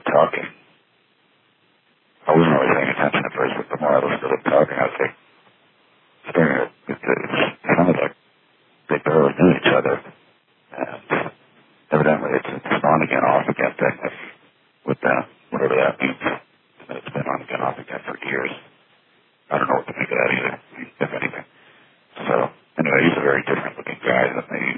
talking. I wasn't really paying attention at first, but the more I listened to them talking, I was like, staring at it. It sounded like they barely knew each other. And evidently it's on again, off again thing with them, whatever that means. And it's been on again, off again for years. I don't know what to make of that either, if anything. So, anyway, he's a very different looking guy than the